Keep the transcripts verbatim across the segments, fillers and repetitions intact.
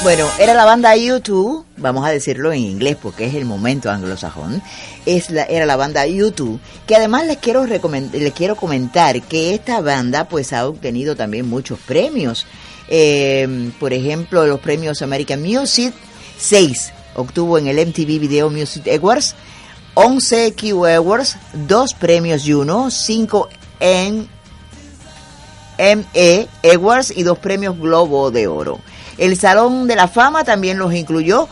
Bueno, era la banda U dos, vamos a decirlo en inglés porque es el momento anglosajón. Es la, era la banda U dos, que además les quiero recomend- les quiero comentar que esta banda pues ha obtenido también muchos premios. Eh, por ejemplo, los premios American Music, seis obtuvo en el M T V Video Music Awards, once Q Awards, dos premios Juno, cinco en M E Awards y dos premios Globo de Oro. El Salón de la Fama también los incluyó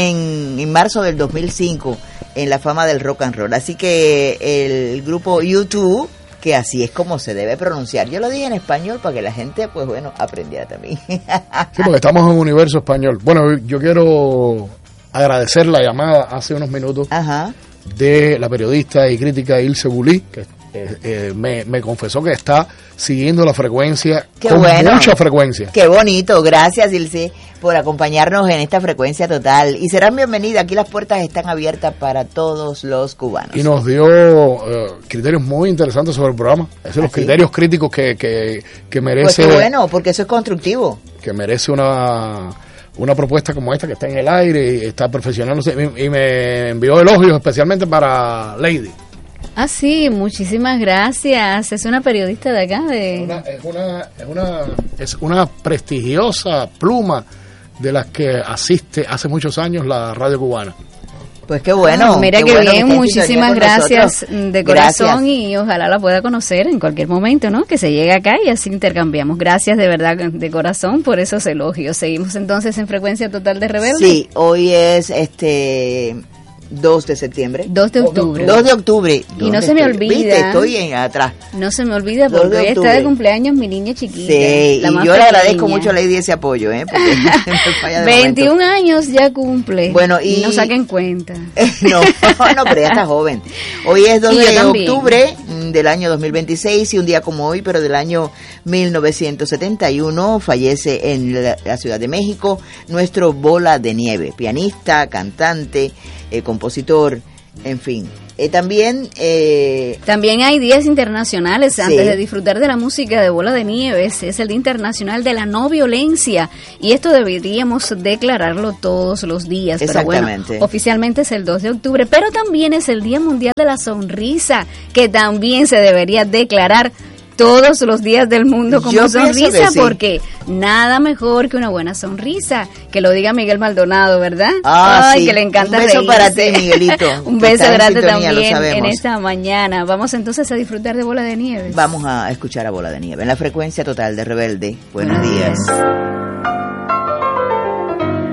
en, en marzo del dos mil cinco en la fama del rock and roll. Así que el grupo U dos, que así es como se debe pronunciar. Yo lo dije en español para que la gente, pues bueno, aprendiera también. Sí, porque estamos en un universo español. Bueno, yo quiero agradecer la llamada hace unos minutos Ajá. de la periodista y crítica Ilse Bulí, que eh, eh, me, me confesó que está siguiendo la frecuencia Qué con bueno. mucha frecuencia. Qué bonito, gracias Ilse por acompañarnos en esta frecuencia total y serán bienvenidas, aquí las puertas están abiertas para todos los cubanos. Y nos dio uh, criterios muy interesantes sobre el programa, esos son los ¿Ah, sí? criterios críticos que, que, que merece, Pues qué bueno, porque eso es constructivo. que merece una... una propuesta como esta que está en el aire y está perfeccionándose, y, y me envió elogios especialmente para Lady. Ah, sí, muchísimas gracias. Es una periodista de acá. De... Una, es, una, es, una, es una prestigiosa pluma de las que asiste hace muchos años la radio cubana. Pues qué bueno. Ah, mira qué qué bueno bien, que esté muchísimas con nosotros. gracias de corazón Gracias. y ojalá la pueda conocer en cualquier momento, ¿no? Que se llegue acá y así intercambiamos. Gracias de verdad de corazón por esos elogios. Seguimos entonces en Frecuencia Total de Rebelde. Sí, hoy es este dos de septiembre. dos de octubre. dos de octubre. Y no se me ¿Dónde estoy? olvida. Viste, estoy en atrás. No se me olvida dos porque de hoy está octubre. de cumpleaños mi niña chiquita. Sí, la y más yo le agradezco pequeña. mucho a Lady ese apoyo, ¿eh? Porque me falla de veintiún momento. años ya cumple. Bueno, y- no saquen cuenta. No, no, pero ella está joven. Hoy es dos Y yo de también. octubre mm, del año dos mil veintiséis y un día como hoy, pero del año mil novecientos setenta y uno, fallece en la, la Ciudad de México nuestro Bola de Nieve, pianista, cantante, eh, compositor, en fin. Eh, también... Eh, También hay días internacionales Sí. antes de disfrutar de la música de Bola de Nieves. Es el Día Internacional de la No Violencia y esto deberíamos declararlo todos los días. Pero bueno, Exactamente. oficialmente es el dos de octubre, pero también es el Día Mundial de la Sonrisa, que también se debería declarar todos los días del mundo como Yo pienso sonrisa, que sí. porque nada mejor que una buena sonrisa. Que lo diga Miguel Maldonado, ¿verdad? Ah, Ay, sí. que le encanta Un beso reírse. para ti, Miguelito, Un que beso está en grande sintonía, lo también en sabemos. esta mañana. Vamos entonces a disfrutar de Bola de Nieves. Vamos a escuchar a Bola de Nieve en la frecuencia total de Rebelde. Buenos, Buenos días. días.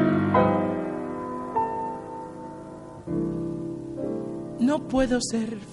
No puedo ser